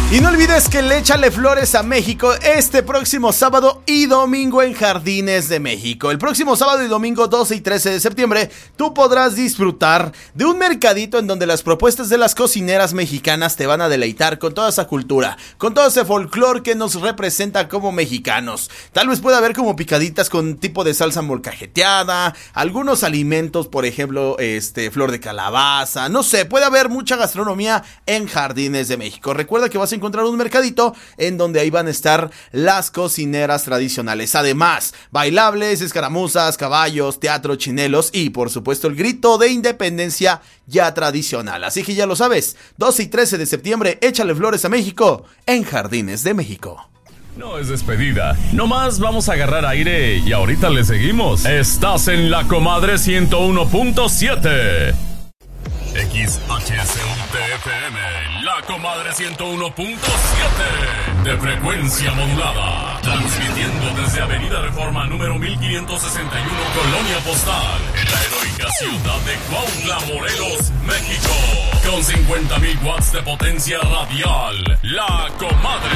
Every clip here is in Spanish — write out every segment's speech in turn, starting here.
Y no olvides que le Échale Flores a México este próximo sábado y domingo en Jardines de México. El próximo sábado y domingo 12 y 13 de septiembre tú podrás disfrutar de un mercadito en donde las propuestas de las cocineras mexicanas te van a deleitar con toda esa cultura, con todo ese folclore que nos representa como mexicanos. Tal vez pueda haber como picaditas con tipo de salsa molcajeteada, algunos alimentos, por ejemplo, flor de calabaza, no sé, puede haber mucha gastronomía en Jardines de México. Recuerda que vas a encontrar un mercadito en donde ahí van a estar las cocineras tradicionales. Además, bailables, escaramuzas, caballos, teatro, chinelos y por supuesto el grito de independencia ya tradicional. Así que ya lo sabes, 12 y 13 de septiembre, Échale Flores a México en Jardines de México. No es despedida, nomás vamos a agarrar aire y ahorita le seguimos. Estás en La Comadre 101.7. XHSUTFM, La Comadre 101.7 de frecuencia modulada, transmitiendo desde Avenida Reforma número 1561, Colonia Postal, en la heroica ciudad de Cuautla, Morelos, México, con 50,000 watts de potencia radial. La Comadre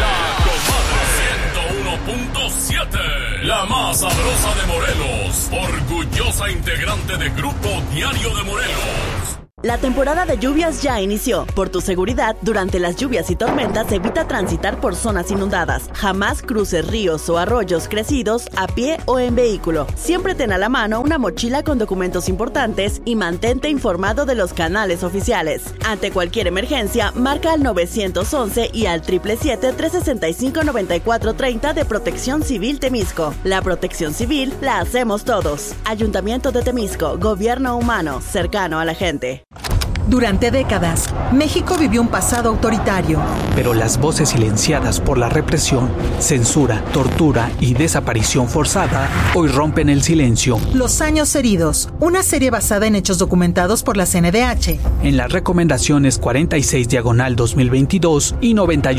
101.7, la más sabrosa de Morelos, orgullosa integrante de Grupo Diario de Morelos. La temporada de lluvias ya inició. Por tu seguridad, durante las lluvias y tormentas, evita transitar por zonas inundadas. Jamás cruces ríos o arroyos crecidos a pie o en vehículo. Siempre ten a la mano una mochila con documentos importantes y mantente informado de los canales oficiales. Ante cualquier emergencia, marca al 911 y al 777-365-9430 de Protección Civil Temisco. La protección civil la hacemos todos. Ayuntamiento de Temisco, gobierno humano, cercano a la gente. Durante décadas, México vivió un pasado autoritario. Pero las voces silenciadas por la represión, censura, tortura y desaparición forzada hoy rompen el silencio. Los años heridos, una serie basada en hechos documentados por la CNDH. En las recomendaciones 46/2022 y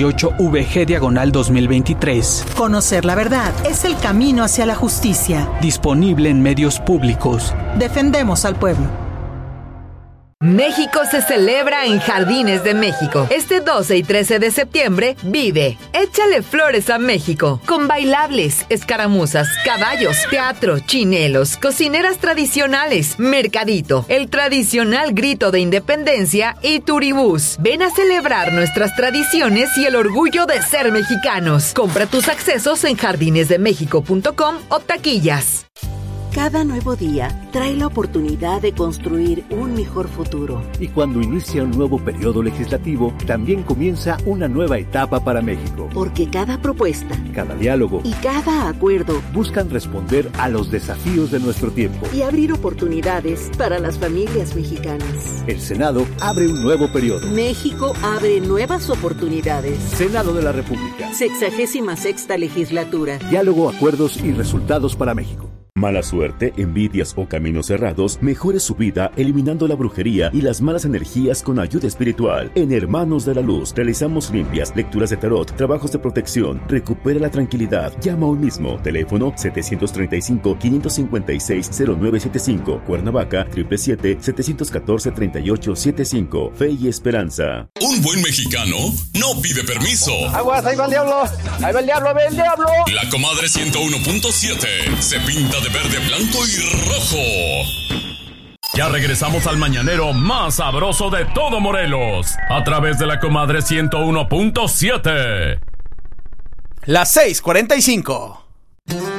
98VG/2023. Conocer la verdad es el camino hacia la justicia. Disponible en medios públicos. Defendemos al pueblo. México se celebra en Jardines de México. Este 12 y 13 de septiembre, vive Échale Flores a México, con bailables, escaramuzas, caballos, teatro, chinelos, cocineras tradicionales, mercadito, el tradicional grito de independencia y turibús. Ven a celebrar nuestras tradiciones y el orgullo de ser mexicanos. Compra tus accesos en jardinesdemexico.com o taquillas. Cada nuevo día trae la oportunidad de construir un mejor futuro. Y cuando inicia un nuevo periodo legislativo, también comienza una nueva etapa para México. Porque cada propuesta, cada diálogo y cada acuerdo buscan responder a los desafíos de nuestro tiempo y abrir oportunidades para las familias mexicanas. El Senado abre un nuevo periodo. México abre nuevas oportunidades. Senado de la República. 66ª legislatura. Diálogo, acuerdos y resultados para México. Mala suerte, envidias o caminos cerrados, mejore su vida eliminando la brujería y las malas energías con ayuda espiritual. En Hermanos de la Luz realizamos limpias, lecturas de tarot, trabajos de protección. Recupera la tranquilidad. Llama hoy mismo. Teléfono 735-556-0975. Cuernavaca 777-714-3875. Fe y esperanza. Un buen mexicano no pide permiso. Aguas, ahí va el diablo. Ahí va el diablo, ve el diablo. La Comadre 101.7 se pinta de verde, blanco y rojo. Ya regresamos al mañanero más sabroso de todo Morelos, a través de La Comadre 101.7. Las 6:45.